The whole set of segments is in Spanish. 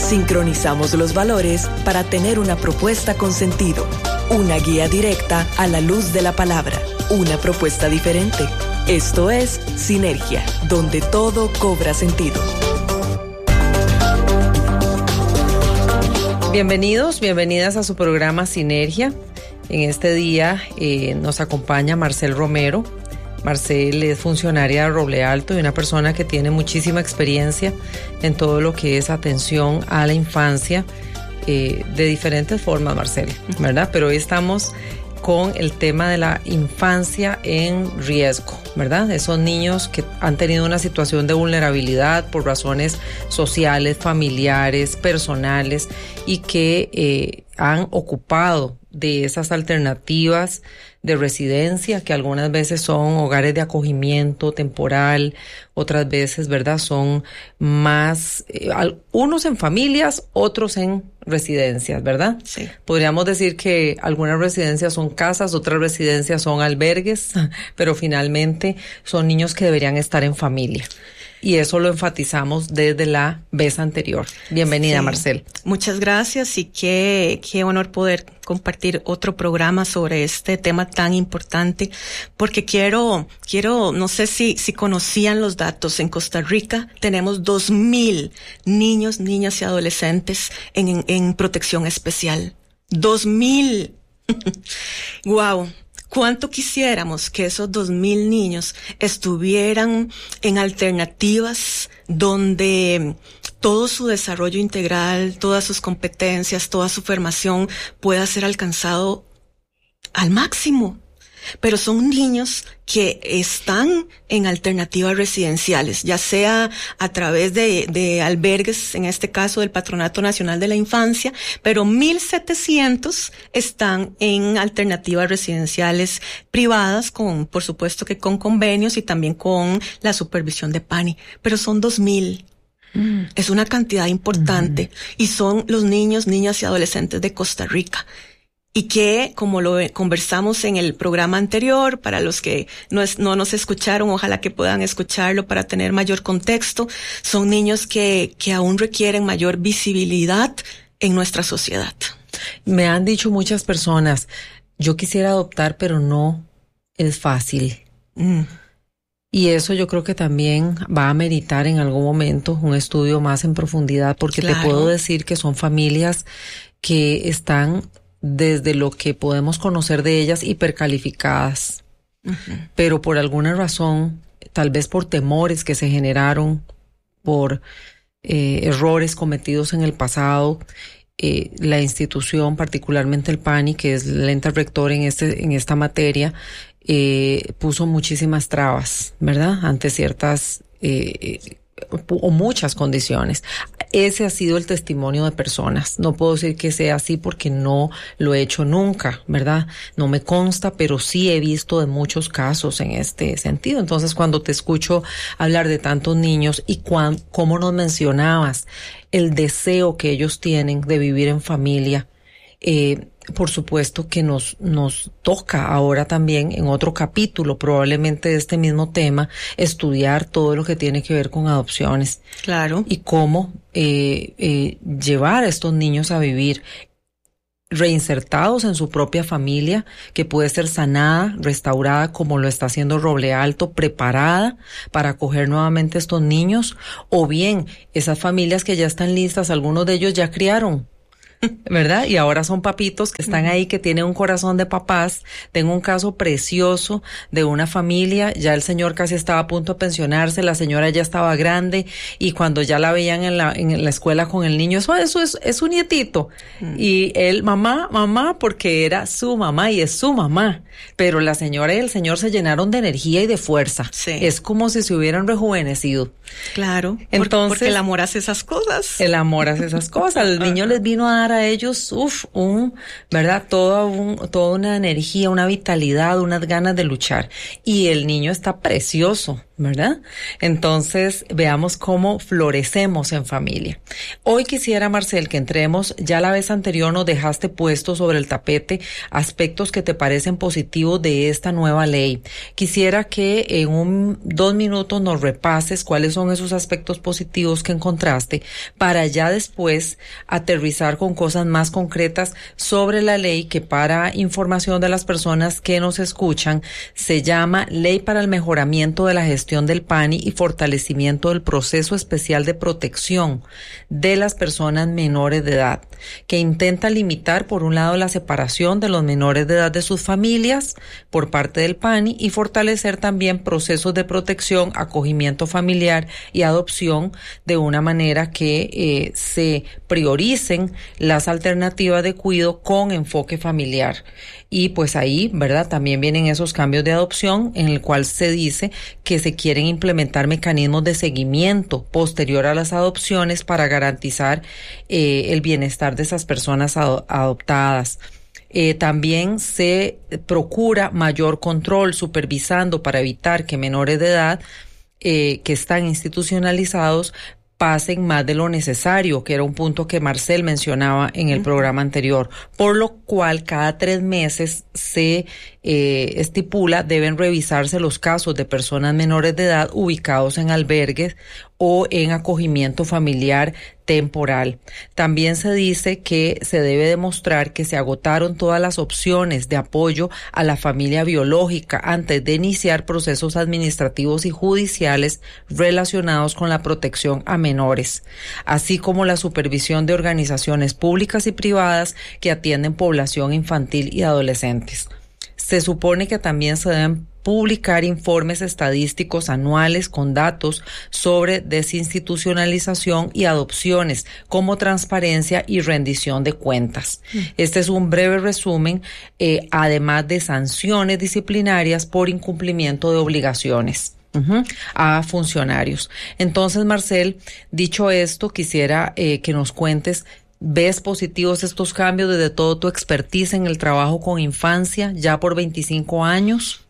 Sincronizamos los valores para tener una propuesta con sentido. Una guía directa a la luz de la palabra. Una propuesta diferente. Esto es Sinergia, donde todo cobra sentido. Bienvenidos, bienvenidas a su programa Sinergia. En este día nos acompaña Marcel Romero. Marcel es funcionaria de Roble Alto y una persona que tiene muchísima experiencia en todo lo que es atención a la infancia de diferentes formas, Marcel, ¿verdad? Pero hoy estamos con el tema de la infancia en riesgo, ¿verdad? Esos niños que han tenido una situación de vulnerabilidad por razones sociales, familiares, personales y que han ocupado de esas alternativas de residencia, que algunas veces son hogares de acogimiento temporal, otras veces, ¿verdad?, son más, unos en familias, otros en residencias, ¿verdad? Sí. Podríamos decir que algunas residencias son casas, otras residencias son albergues, pero finalmente son niños que deberían estar en familia. Y eso lo enfatizamos desde la vez anterior. Bienvenida, sí. Marcel. Muchas gracias y qué honor poder compartir otro programa sobre este tema tan importante, porque quiero, no sé si conocían los datos, en Costa Rica tenemos 2,000 niños, niñas y adolescentes en protección especial. 2,000. Wow. ¿Cuánto quisiéramos que esos 2,000 niños estuvieran en alternativas donde todo su desarrollo integral, todas sus competencias, toda su formación pueda ser alcanzado al máximo? Pero son niños que están en alternativas residenciales, ya sea a través de albergues, en este caso del Patronato Nacional de la Infancia, pero 1,700 están en alternativas residenciales privadas, por supuesto que con convenios y también con la supervisión de PANI, pero son 2,000. Es una cantidad importante y son los niños, niñas y adolescentes de Costa Rica. Y que, como lo conversamos en el programa anterior, para los que no nos escucharon, ojalá que puedan escucharlo para tener mayor contexto, son niños que aún requieren mayor visibilidad en nuestra sociedad. Me han dicho muchas personas, yo quisiera adoptar, pero no es fácil. Y eso yo creo que también va a ameritar en algún momento un estudio más en profundidad, porque claro, te puedo decir que son familias que están, desde lo que podemos conocer de ellas, hipercalificadas. Pero por alguna razón, tal vez por temores que se generaron, por errores cometidos en el pasado, la institución, particularmente el PANI, que es el ente rector en esta materia, puso muchísimas trabas, ¿verdad?, ante ciertas o muchas condiciones. Ese ha sido el testimonio de personas. No puedo decir que sea así porque no lo he hecho nunca, ¿verdad? No me consta, pero sí he visto de muchos casos en este sentido. Entonces, cuando te escucho hablar de tantos niños y cómo nos mencionabas el deseo que ellos tienen de vivir en familia, por supuesto que nos toca ahora también, en otro capítulo probablemente de este mismo tema, estudiar todo lo que tiene que ver con adopciones. Claro. Y cómo llevar a estos niños a vivir reinsertados en su propia familia, que puede ser sanada, restaurada, como lo está haciendo Roble Alto, preparada para acoger nuevamente a estos niños, o bien esas familias que ya están listas, algunos de ellos ya criaron, ¿verdad? Y ahora son papitos que están ahí, que tienen un corazón de papás. Tengo un caso precioso de una familia, ya el señor casi estaba a punto de pensionarse, la señora ya estaba grande, y cuando ya la veían en la escuela con el niño, eso es su nietito. Y él, mamá, porque era su mamá y es su mamá. Pero la señora y el señor se llenaron de energía y de fuerza. Sí. Es como si se hubieran rejuvenecido. Claro. Entonces, porque el amor hace esas cosas. El amor hace esas cosas. El niño les vino a dar a ellos, ¿verdad? Toda una energía, una vitalidad, unas ganas de luchar. Y el niño está precioso, ¿verdad? Entonces, veamos cómo florecemos en familia. Hoy quisiera, Marcel, que entremos, ya la vez anterior nos dejaste puesto sobre el tapete aspectos que te parecen positivos de esta nueva ley. Quisiera que en 2 minutos nos repases cuáles son esos aspectos positivos que encontraste para ya después aterrizar con cosas más concretas sobre la ley que, para información de las personas que nos escuchan, se llama Ley para el Mejoramiento de la Gestión del PANI y Fortalecimiento del Proceso Especial de Protección de las Personas Menores de Edad, que intenta limitar, por un lado, la separación de los menores de edad de sus familias por parte del PANI y fortalecer también procesos de protección, acogimiento familiar y adopción de una manera que se prioricen las alternativas de cuidado con enfoque familiar. Y pues ahí, ¿verdad? También vienen esos cambios de adopción en el cual se dice que se quieren implementar mecanismos de seguimiento posterior a las adopciones para garantizar el bienestar de esas personas adoptadas. También se procura mayor control supervisando para evitar que menores de edad que están institucionalizados pasen más de lo necesario, que era un punto que Marcel mencionaba en el programa anterior, por lo cual cada 3 meses se estipula deben revisarse los casos de personas menores de edad ubicados en albergues o en acogimiento familiar temporal. También se dice que se debe demostrar que se agotaron todas las opciones de apoyo a la familia biológica antes de iniciar procesos administrativos y judiciales relacionados con la protección a menores, así como la supervisión de organizaciones públicas y privadas que atienden población infantil y adolescentes. Se supone que también se deben publicar informes estadísticos anuales con datos sobre desinstitucionalización y adopciones como transparencia y rendición de cuentas. Este es un breve resumen, además de sanciones disciplinarias por incumplimiento de obligaciones a funcionarios. Entonces, Marcel, dicho esto, quisiera que nos cuentes, ¿ves positivos estos cambios desde todo tu expertise en el trabajo con infancia ya por 25 años?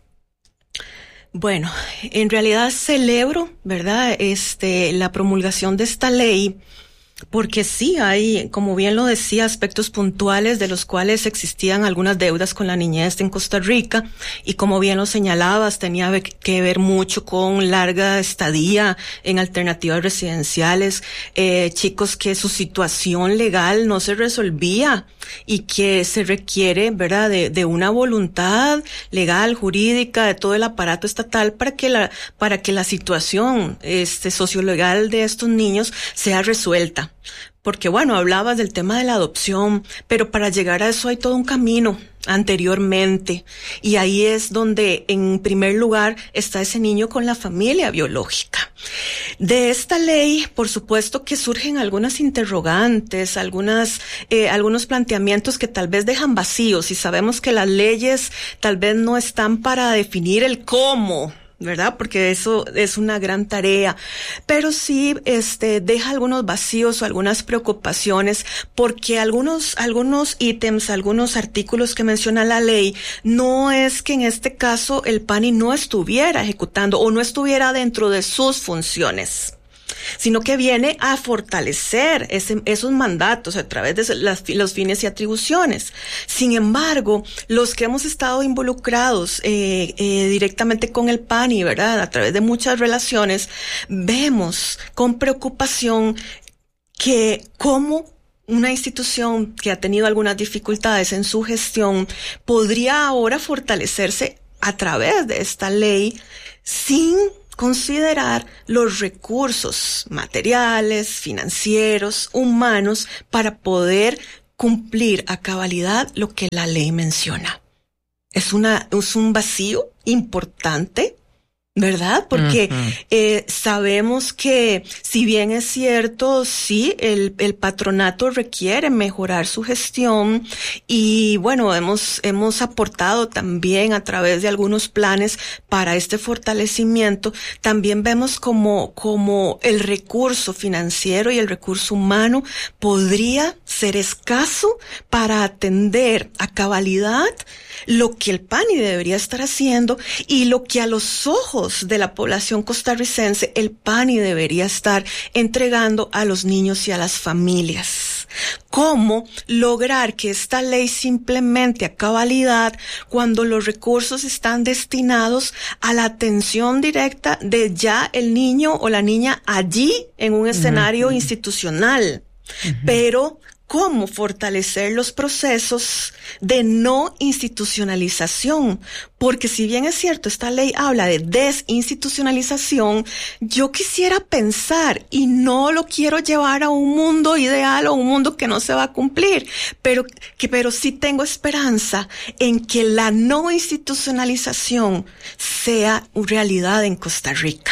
Bueno, en realidad celebro, ¿verdad? La promulgación de esta ley, porque sí hay, como bien lo decía, aspectos puntuales de los cuales existían algunas deudas con la niñez en Costa Rica, y como bien lo señalabas, tenía que ver mucho con larga estadía en alternativas residenciales, chicos que su situación legal no se resolvía y que se requiere, ¿verdad?, de una voluntad legal, jurídica, de todo el aparato estatal para que la situación sociolegal de estos niños sea resuelta. Porque bueno, hablabas del tema de la adopción, pero para llegar a eso hay todo un camino anteriormente, y ahí es donde en primer lugar está ese niño con la familia biológica. De esta ley, por supuesto que surgen algunas interrogantes, algunos planteamientos que tal vez dejan vacíos, y sabemos que las leyes tal vez no están para definir el cómo, ¿verdad? Porque eso es una gran tarea, pero sí, deja algunos vacíos o algunas preocupaciones, porque algunos ítems, algunos artículos que menciona la ley, no es que en este caso el PANI no estuviera ejecutando o no estuviera dentro de sus funciones, sino que viene a fortalecer esos mandatos a través de los fines y atribuciones. Sin embargo, los que hemos estado involucrados directamente con el PANI, ¿verdad?, a través de muchas relaciones, vemos con preocupación que cómo una institución que ha tenido algunas dificultades en su gestión podría ahora fortalecerse a través de esta ley sin considerar los recursos materiales, financieros, humanos, para poder cumplir a cabalidad lo que la ley menciona. Es un vacío importante, ¿verdad? Porque sabemos que, si bien es cierto, sí, el patronato requiere mejorar su gestión, y bueno, hemos aportado también a través de algunos planes para este fortalecimiento. También vemos como el recurso financiero y el recurso humano podría ser escaso para atender a cabalidad lo que el PANI debería estar haciendo y lo que a los ojos datos de la población costarricense, el PANI debería estar entregando a los niños y a las familias. ¿Cómo lograr que esta ley se implemente a cabalidad cuando los recursos están destinados a la atención directa de ya el niño o la niña allí en un escenario institucional? Pero cómo fortalecer los procesos de no institucionalización, porque si bien es cierto, esta ley habla de desinstitucionalización, yo quisiera pensar, y no lo quiero llevar a un mundo ideal o un mundo que no se va a cumplir, pero sí tengo esperanza en que la no institucionalización sea realidad en Costa Rica.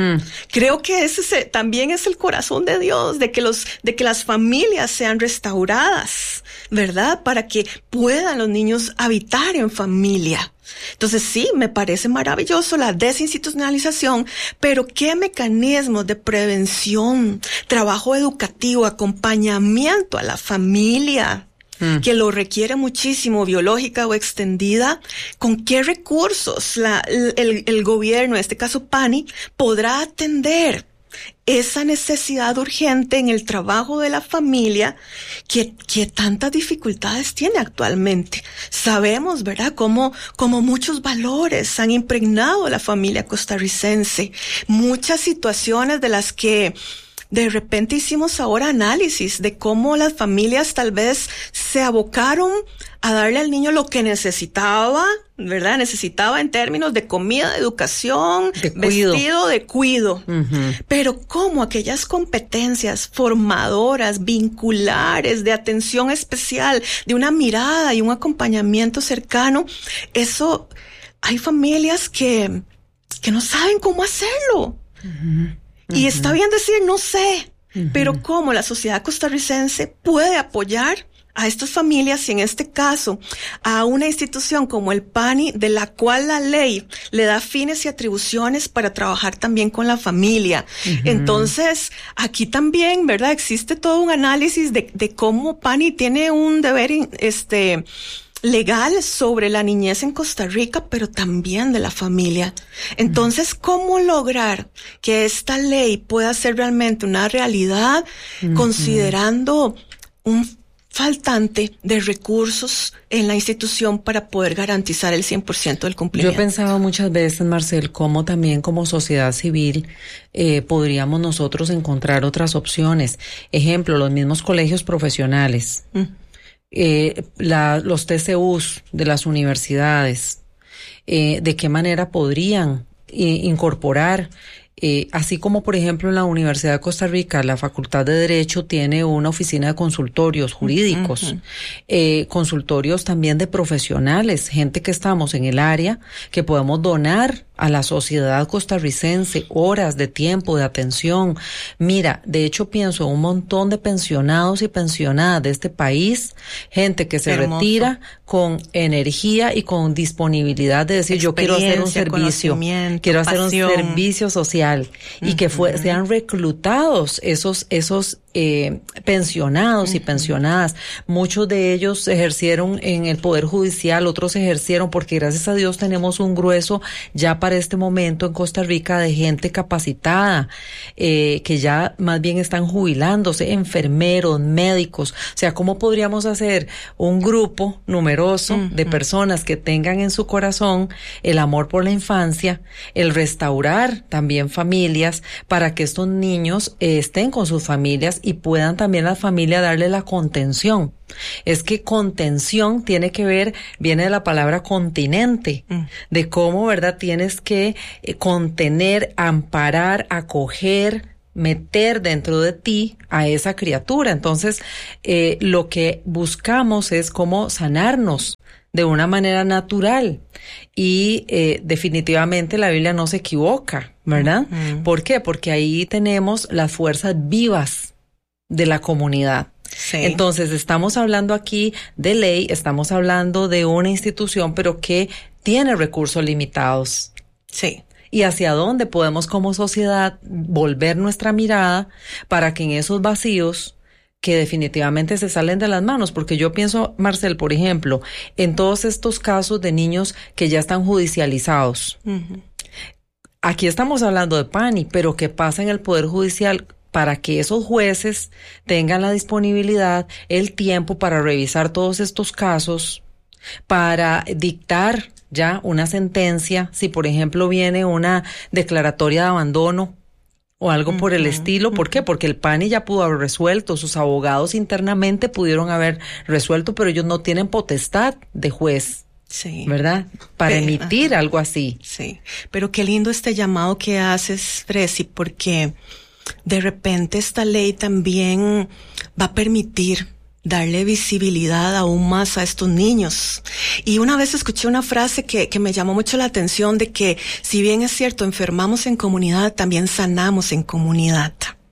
Creo que ese también es el corazón de Dios, de que las familias sean restauradas, ¿verdad? Para que puedan los niños habitar en familia. Entonces sí, me parece maravilloso la desinstitucionalización, pero ¿qué mecanismos de prevención, trabajo educativo, acompañamiento a la familia, que lo requiere muchísimo, biológica o extendida? ¿Con qué recursos el gobierno, en este caso PANI, podrá atender esa necesidad urgente en el trabajo de la familia que tantas dificultades tiene actualmente? Sabemos, ¿verdad?, cómo muchos valores han impregnado a la familia costarricense, muchas situaciones de las que de repente hicimos ahora análisis de cómo las familias tal vez se abocaron a darle al niño lo que necesitaba, ¿verdad? Necesitaba en términos de comida, de educación, de vestido, de cuido. Pero cómo aquellas competencias formadoras, vinculares, de atención especial, de una mirada y un acompañamiento cercano, eso, hay familias que no saben cómo hacerlo. Y está bien decir, no sé, pero cómo la sociedad costarricense puede apoyar a estas familias y en este caso a una institución como el PANI, de la cual la ley le da fines y atribuciones para trabajar también con la familia. Entonces, aquí también, ¿verdad?, existe todo un análisis de cómo PANI tiene un deber legal sobre la niñez en Costa Rica, pero también de la familia. Entonces, ¿cómo lograr que esta ley pueda ser realmente una realidad, considerando un faltante de recursos en la institución para poder garantizar el 100% del cumplimiento? Yo he pensado muchas veces, Marcel, cómo también como sociedad civil podríamos nosotros encontrar otras opciones. Ejemplo, los mismos colegios profesionales. Los TCUs de las universidades, de qué manera podrían incorporar, así como por ejemplo en la Universidad de Costa Rica, la Facultad de Derecho tiene una oficina de consultorios jurídicos, consultorios también de profesionales, gente que estamos en el área, que podemos donar a la sociedad costarricense horas de tiempo, de atención. Mira, de hecho pienso en un montón de pensionados y pensionadas de este país, gente que se retira con energía y con disponibilidad de decir, yo quiero hacer un servicio, quiero hacer un servicio social, y que sean reclutados esos pensionados y pensionadas. Muchos de ellos ejercieron en el Poder Judicial, otros ejercieron, porque gracias a Dios tenemos un grueso ya para este momento en Costa Rica de gente capacitada, que ya más bien están jubilándose, enfermeros, médicos. O sea, ¿cómo podríamos hacer un grupo numeroso de personas que tengan en su corazón el amor por la infancia, el restaurar también familias para que estos niños estén con sus familias y puedan también la familia darle la contención? Es que contención tiene que ver, viene de la palabra continente, de cómo, ¿verdad?, tienes que contener, amparar, acoger, meter dentro de ti a esa criatura. Entonces, lo que buscamos es cómo sanarnos de una manera natural, y definitivamente la Biblia no se equivoca, ¿verdad? ¿Por qué? Porque ahí tenemos las fuerzas vivas de la comunidad. Sí. Entonces, estamos hablando aquí de ley, estamos hablando de una institución, pero que tiene recursos limitados. Sí. Y hacia dónde podemos como sociedad volver nuestra mirada para que en esos vacíos que definitivamente se salen de las manos, porque yo pienso, Marcel, por ejemplo, en todos estos casos de niños que ya están judicializados, aquí estamos hablando de PANI, pero ¿qué pasa en el Poder Judicial para que esos jueces tengan la disponibilidad, el tiempo para revisar todos estos casos, para dictar ya una sentencia, si por ejemplo viene una declaratoria de abandono o algo por el estilo? ¿Por qué? Porque el PANI ya pudo haber resuelto, sus abogados internamente pudieron haber resuelto, pero ellos no tienen potestad de juez. Sí. ¿Verdad? Para emitir algo así. Sí. Pero qué lindo este llamado que haces, Fresi, porque de repente esta ley también va a permitir darle visibilidad aún más a estos niños. Y una vez escuché una frase que me llamó mucho la atención, de que si bien es cierto, enfermamos en comunidad, también sanamos en comunidad.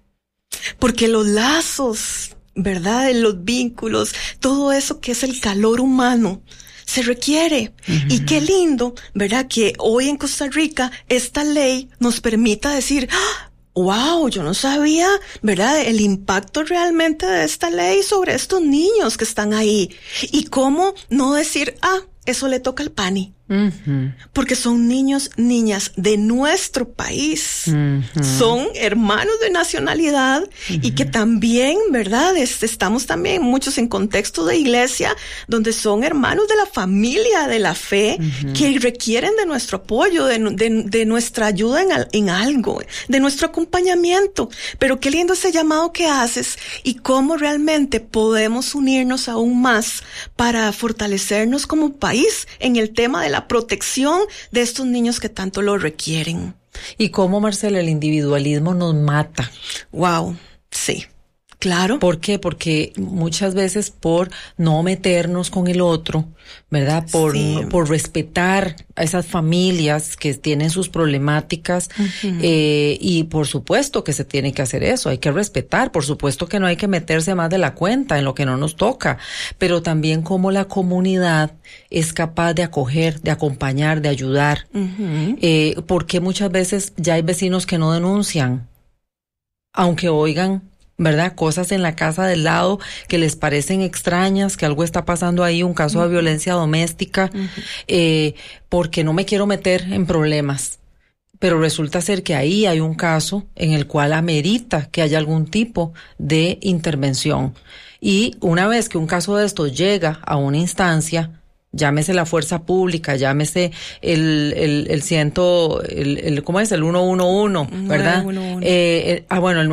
Porque los lazos, ¿verdad? Los vínculos, todo eso que es el calor humano, se requiere. Y qué lindo, ¿verdad? Que hoy en Costa Rica esta ley nos permita decir, ¡ah! Wow, yo no sabía, ¿verdad? El impacto realmente de esta ley sobre estos niños que están ahí. Y cómo no decir, eso le toca al PANI. Porque son niños, niñas de nuestro país. Son hermanos de nacionalidad y que también, ¿verdad? Estamos también muchos en contexto de iglesia donde son hermanos de la familia, de la fe, que requieren de nuestro apoyo, de nuestra ayuda en algo, de nuestro acompañamiento. Pero qué lindo ese llamado que haces y cómo realmente podemos unirnos aún más para fortalecernos como país en el tema de la protección de estos niños que tanto lo requieren. Y cómo, Marcela, el individualismo nos mata. Wow, sí, claro. ¿Por qué? Porque muchas veces por no meternos con el otro, ¿verdad? Por respetar a esas familias que tienen sus problemáticas, y por supuesto que se tiene que hacer eso, hay que respetar, por supuesto que no hay que meterse más de la cuenta en lo que no nos toca, pero también cómo la comunidad es capaz de acoger, de acompañar, de ayudar, porque muchas veces ya hay vecinos que no denuncian, aunque oigan, ¿verdad? Cosas en la casa del lado que les parecen extrañas, que algo está pasando ahí, un caso de violencia doméstica, porque no me quiero meter en problemas. Pero resulta ser que ahí hay un caso en el cual amerita que haya algún tipo de intervención. Y una vez que un caso de estos llega a una instancia, llámese la fuerza pública, llámese el 111, ¿verdad? 911. El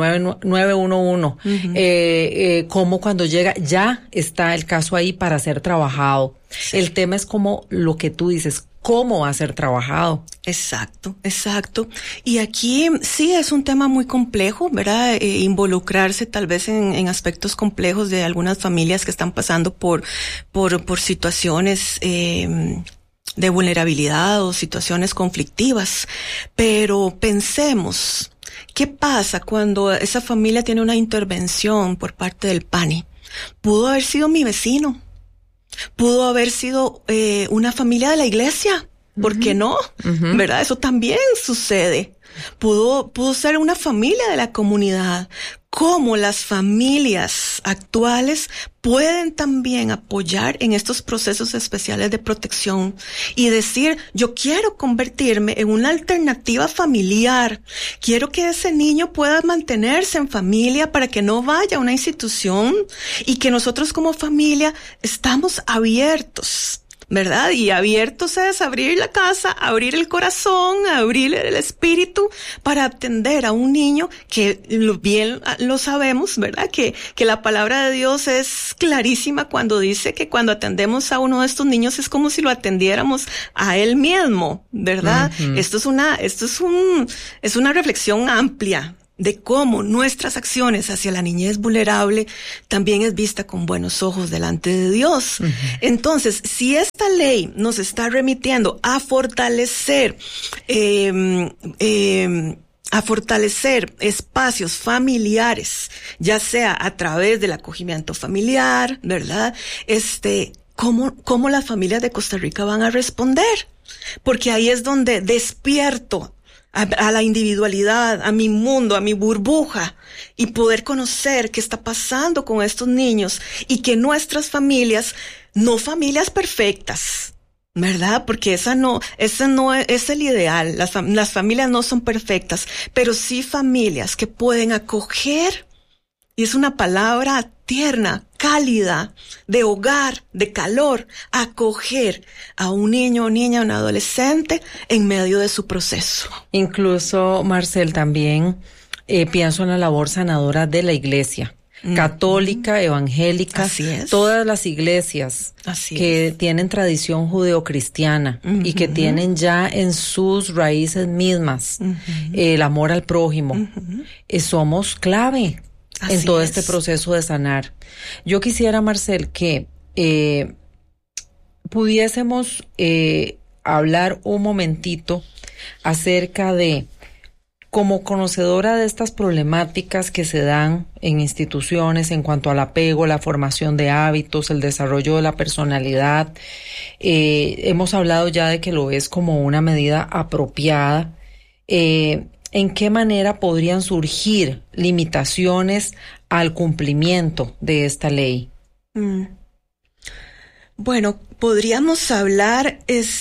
911. Como cuando llega, ya está el caso ahí para ser trabajado. Sí. El tema es como lo que tú dices, ¿cómo va a ser trabajado? Exacto. Y aquí sí es un tema muy complejo, ¿verdad? Involucrarse tal vez en aspectos complejos de algunas familias que están pasando por situaciones de vulnerabilidad o situaciones conflictivas. Pero pensemos, ¿qué pasa cuando esa familia tiene una intervención por parte del PANI? Pudo haber sido mi vecino. Pudo haber sido una familia de la iglesia, ¿por qué no? ¿Verdad? Eso también sucede. Pudo ser una familia de la comunidad. Cómo las familias actuales pueden también apoyar en estos procesos especiales de protección y decir, yo quiero convertirme en una alternativa familiar. Quiero que ese niño pueda mantenerse en familia para que no vaya a una institución, y que nosotros como familia estamos abiertos, ¿verdad? Y abiertos es abrir la casa, abrir el corazón, abrir el espíritu para atender a un niño que bien lo sabemos, ¿verdad? Que la palabra de Dios es clarísima cuando dice que cuando atendemos a uno de estos niños es como si lo atendiéramos a él mismo, ¿verdad? Esto es una reflexión amplia de cómo nuestras acciones hacia la niñez vulnerable también es vista con buenos ojos delante de Dios. Entonces, si esta ley nos está remitiendo a fortalecer espacios familiares, ya sea a través del acogimiento familiar, ¿verdad? ¿Cómo las familias de Costa Rica van a responder? Porque ahí es donde despierto a la individualidad, a mi mundo, a mi burbuja, y poder conocer qué está pasando con estos niños, y que nuestras familias, no familias perfectas, ¿verdad? Porque ese no es el ideal. Las familias no son perfectas, pero sí familias que pueden acoger, y es una palabra tierna, cálida, de hogar, de calor, acoger a un niño o niña, un adolescente en medio de su proceso. Incluso, Marcel, también pienso en la labor sanadora de la iglesia. Católica, evangélica, todas las iglesias que tienen tradición judeocristiana y que tienen ya en sus raíces mismas el amor al prójimo, somos clave en todo este proceso de sanar. Yo quisiera, Marcel, que pudiésemos hablar un momentito acerca de, como conocedora de estas problemáticas que se dan en instituciones en cuanto al apego, la formación de hábitos, el desarrollo de la personalidad, hemos hablado ya de que lo es como una medida apropiada. ¿En qué manera podrían surgir limitaciones al cumplimiento de esta ley? Bueno, podríamos hablar,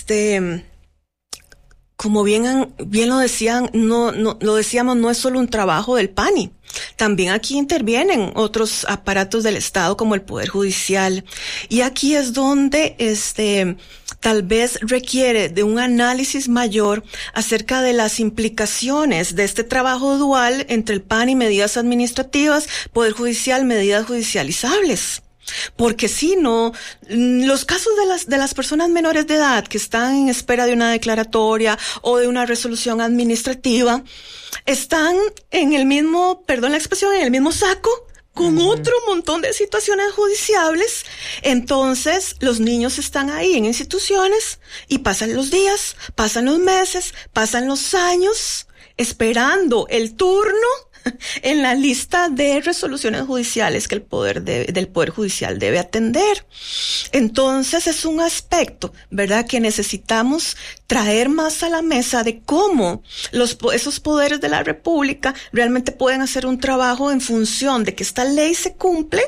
como bien lo decían, lo decíamos, no es solo un trabajo del PANI. También aquí intervienen otros aparatos del Estado como el Poder Judicial. Y aquí es donde tal vez requiere de un análisis mayor acerca de las implicaciones de este trabajo dual entre el PANI, medidas administrativas, Poder Judicial, medidas judicializables. Porque si no, los casos de las personas menores de edad que están en espera de una declaratoria o de una resolución administrativa, están en el mismo, perdón la expresión, en el mismo saco con otro montón de situaciones judiciables. Entonces, los niños están ahí en instituciones y pasan los días, pasan los meses, pasan los años, esperando el turno en la lista de resoluciones judiciales que del Poder Judicial debe atender. Entonces es un aspecto, ¿verdad?, que necesitamos traer más a la mesa de cómo esos poderes de la República realmente pueden hacer un trabajo en función de que esta ley se cumpla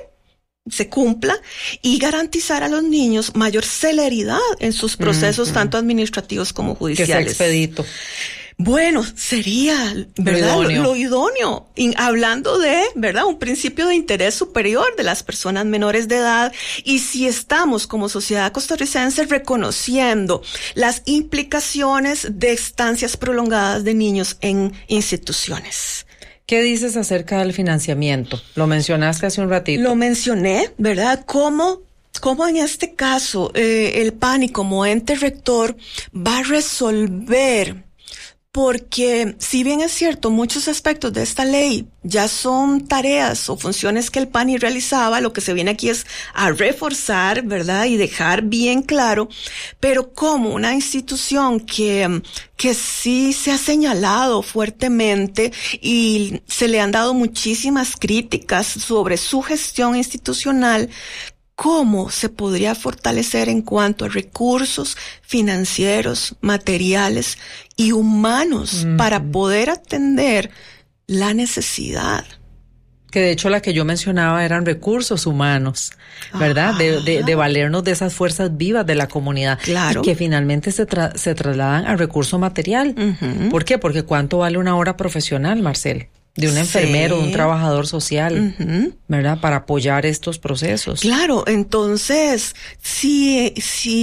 y garantizar a los niños mayor celeridad en sus procesos, tanto administrativos como judiciales. Que sea expedito. Bueno, sería, ¿verdad? Lo idóneo. Hablando de, ¿verdad?, un principio de interés superior de las personas menores de edad. Y si estamos como sociedad costarricense reconociendo las implicaciones de estancias prolongadas de niños en instituciones. ¿Qué dices acerca del financiamiento? Lo mencionaste hace un ratito. Lo mencioné, ¿verdad? ¿Cómo en este caso el PANI como ente rector va a resolver? Porque si bien es cierto, muchos aspectos de esta ley ya son tareas o funciones que el PANI realizaba, lo que se viene aquí es a reforzar, ¿verdad?, y dejar bien claro, pero como una institución que sí se ha señalado fuertemente y se le han dado muchísimas críticas sobre su gestión institucional, ¿cómo se podría fortalecer en cuanto a recursos financieros, materiales y humanos para poder atender la necesidad? Que de hecho la que yo mencionaba eran recursos humanos, ¿verdad? De valernos de esas fuerzas vivas de la comunidad. Claro. Y que finalmente se trasladan al recurso material. ¿Por qué? Porque ¿cuánto vale una hora profesional, Marcel? De un enfermero, de un trabajador social, ¿verdad?, para apoyar estos procesos. Claro, entonces, si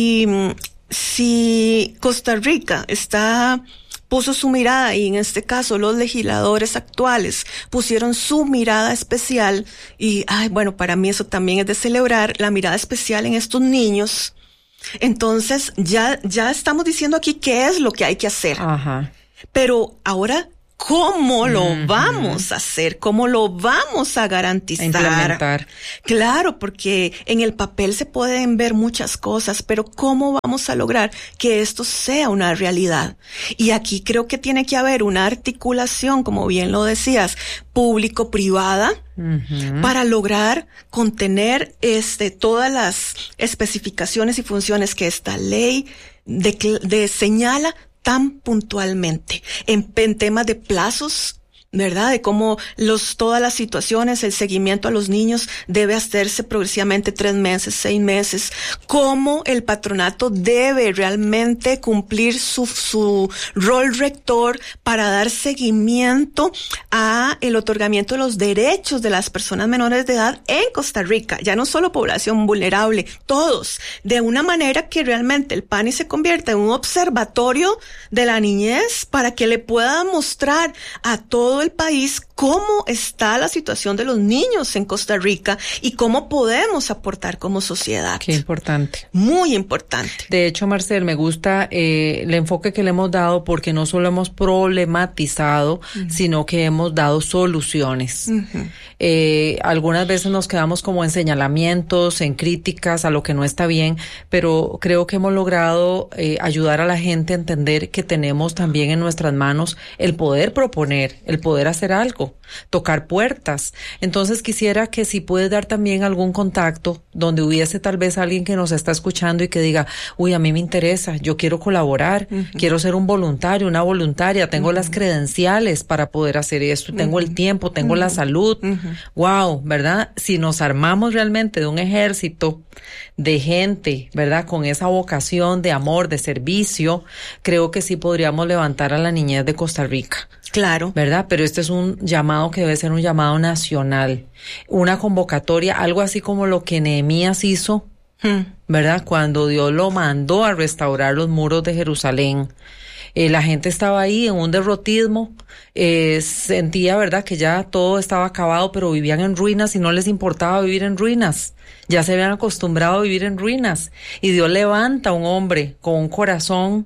Costa Rica puso su mirada, y en este caso los legisladores actuales pusieron su mirada especial, y bueno, para mí eso también es de celebrar, la mirada especial en estos niños. Entonces, ya estamos diciendo aquí qué es lo que hay que hacer. Ajá. Pero ahora, ¿cómo lo vamos a hacer? ¿Cómo lo vamos a garantizar? Implementar. Claro, porque en el papel se pueden ver muchas cosas, pero ¿cómo vamos a lograr que esto sea una realidad? Y aquí creo que tiene que haber una articulación, como bien lo decías, público-privada, para lograr contener todas las especificaciones y funciones que esta ley señala tan puntualmente en temas de plazos, ¿verdad? De cómo todas las situaciones, el seguimiento a los niños debe hacerse progresivamente 3 meses, 6 meses, cómo el patronato debe realmente cumplir su rol rector para dar seguimiento a el otorgamiento de los derechos de las personas menores de edad en Costa Rica, ya no solo población vulnerable, todos, de una manera que realmente el PANI se convierta en un observatorio de la niñez para que le pueda mostrar a todo el país cómo está la situación de los niños en Costa Rica y cómo podemos aportar como sociedad. Qué importante. Muy importante. De hecho, Marcel, me gusta el enfoque que le hemos dado porque no solo hemos problematizado, sino que hemos dado soluciones. Algunas veces nos quedamos como en señalamientos, en críticas a lo que no está bien, pero creo que hemos logrado ayudar a la gente a entender que tenemos también en nuestras manos el poder proponer, el poder hacer algo, tocar puertas. Entonces quisiera que si puedes dar también algún contacto donde hubiese tal vez alguien que nos está escuchando y que diga, uy, a mí me interesa, yo quiero colaborar, quiero ser un voluntario, una voluntaria, tengo las credenciales para poder hacer esto, tengo el tiempo, tengo la salud. Wow, ¿verdad? Si nos armamos realmente de un ejército de gente, ¿verdad? Con esa vocación de amor, de servicio, creo que sí podríamos levantar a la niñez de Costa Rica. Claro. ¿Verdad? Pero este es un llamado que debe ser un llamado nacional. Una convocatoria, algo así como lo que Nehemías hizo, ¿verdad? Cuando Dios lo mandó a restaurar los muros de Jerusalén. La gente estaba ahí en un derrotismo, sentía, ¿verdad?, que ya todo estaba acabado, pero vivían en ruinas y no les importaba vivir en ruinas. Ya se habían acostumbrado a vivir en ruinas. Y Dios levanta a un hombre con un corazón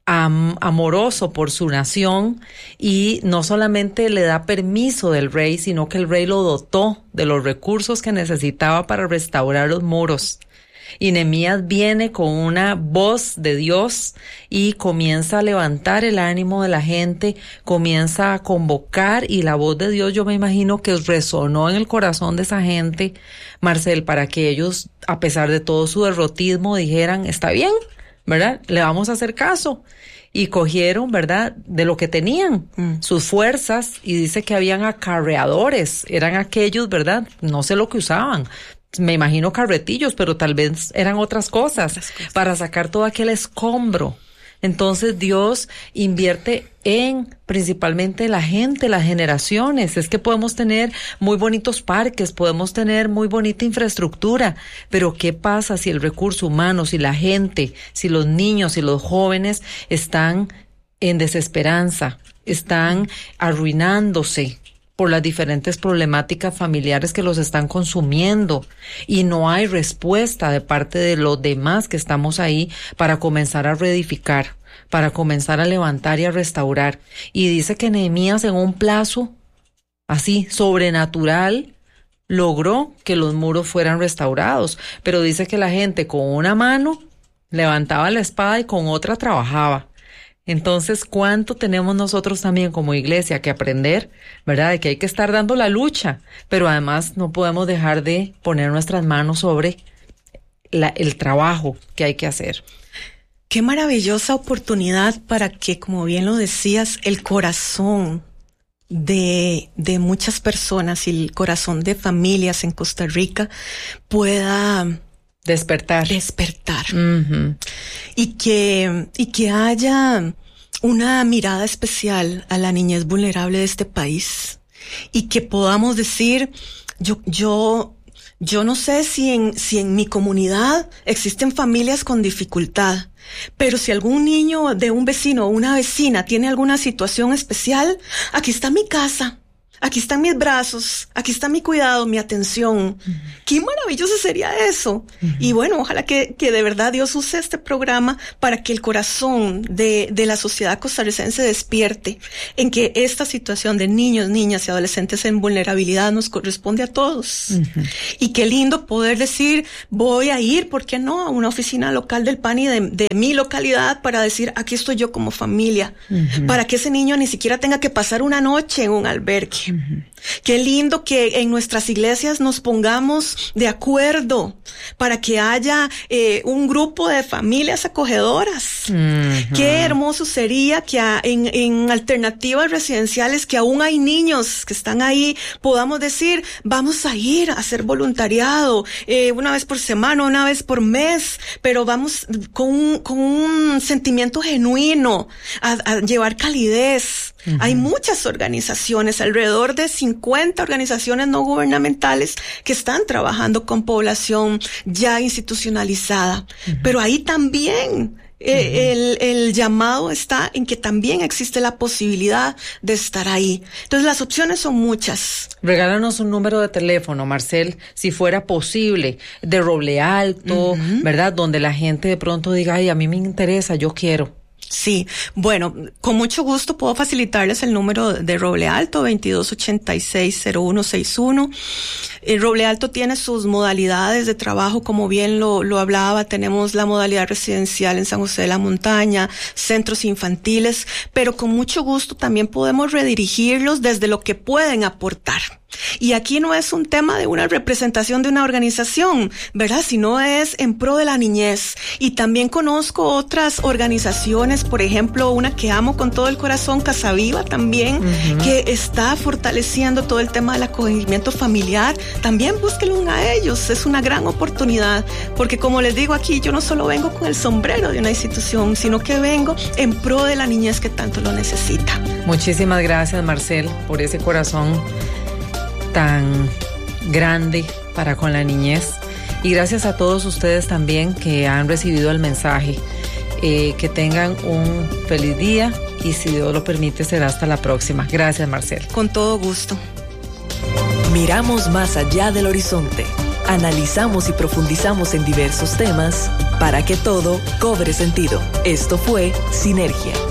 amoroso por su nación y no solamente le da permiso del rey, sino que el rey lo dotó de los recursos que necesitaba para restaurar los muros. Y Nehemías viene con una voz de Dios y comienza a levantar el ánimo de la gente, comienza a convocar, y la voz de Dios, yo me imagino que resonó en el corazón de esa gente, Marcel, para que ellos, a pesar de todo su derrotismo, dijeran, está bien, ¿verdad? Le vamos a hacer caso. Y cogieron, ¿verdad?, de lo que tenían, sus fuerzas, y dice que habían acarreadores, eran aquellos, ¿verdad?, no sé lo que usaban, me imagino carretillos, pero tal vez eran otras cosas, para sacar todo aquel escombro. Entonces Dios invierte en principalmente la gente, las generaciones. Es que podemos tener muy bonitos parques, podemos tener muy bonita infraestructura, pero ¿qué pasa si el recurso humano, si la gente, si los niños y los jóvenes están en desesperanza, están arruinándose por las diferentes problemáticas familiares que los están consumiendo y no hay respuesta de parte de los demás que estamos ahí para comenzar a reedificar, para comenzar a levantar y a restaurar? Y dice que Nehemías, en un plazo así sobrenatural, logró que los muros fueran restaurados, pero dice que la gente con una mano levantaba la espada y con otra trabajaba. Entonces, ¿cuánto tenemos nosotros también como iglesia que aprender, ¿verdad? De que hay que estar dando la lucha, pero además no podemos dejar de poner nuestras manos sobre el trabajo que hay que hacer. Qué maravillosa oportunidad para que, como bien lo decías, el corazón de muchas personas y el corazón de familias en Costa Rica pueda despertar. Y que haya una mirada especial a la niñez vulnerable de este país y que podamos decir, yo no sé si en mi comunidad existen familias con dificultad, pero si algún niño de un vecino o una vecina tiene alguna situación especial, aquí está mi casa. Aquí están mis brazos, aquí está mi cuidado, mi atención. Qué maravilloso sería eso. Y bueno, ojalá que de verdad Dios use este programa para que el corazón de la sociedad costarricense despierte en que esta situación de niños, niñas y adolescentes en vulnerabilidad nos corresponde a todos. Y qué lindo poder decir, voy a ir, ¿por qué no?, a una oficina local del PANI de mi localidad para decir, aquí estoy yo como familia, para que ese niño ni siquiera tenga que pasar una noche en un albergue. Qué lindo que en nuestras iglesias nos pongamos de acuerdo para que haya un grupo de familias acogedoras. Uh-huh. Qué hermoso sería que en alternativas residenciales, que aún hay niños que están ahí, podamos decir, vamos a ir a hacer voluntariado una vez por semana, una vez por mes, pero vamos con un sentimiento genuino a llevar calidez. Uh-huh. Hay muchas organizaciones, alrededor de 50 organizaciones no gubernamentales que están trabajando con población ya institucionalizada. Uh-huh. Pero ahí también el llamado está en que también existe la posibilidad de estar ahí. Entonces las opciones son muchas. Regálanos un número de teléfono, Marcel, si fuera posible, de Roble Alto, uh-huh, ¿verdad? Donde la gente de pronto diga, ay, a mí me interesa, yo quiero. Sí, bueno, con mucho gusto puedo facilitarles el número de Roble Alto, 2286-0161. Roble Alto tiene sus modalidades de trabajo, como bien lo hablaba. Tenemos la modalidad residencial en San José de la Montaña, centros infantiles, pero con mucho gusto también podemos redirigirlos desde lo que pueden aportar. Y aquí no es un tema de una representación de una organización, ¿verdad? Sino es en pro de la niñez. Y también conozco otras organizaciones, por ejemplo, una que amo con todo el corazón, Casa Viva también, uh-huh, que está fortaleciendo todo el tema del acogimiento familiar. También búsquenlo a ellos, es una gran oportunidad, porque como les digo aquí, yo no solo vengo con el sombrero de una institución, sino que vengo en pro de la niñez que tanto lo necesita. Muchísimas gracias, Marcel, por ese corazón tan grande para con la niñez, y gracias a todos ustedes también que han recibido el mensaje. Que tengan un feliz día y, si Dios lo permite, será hasta la próxima. Gracias, Marcel. Con todo gusto. Miramos más allá del horizonte, analizamos y profundizamos en diversos temas para que todo cobre sentido. Esto fue Sinergia.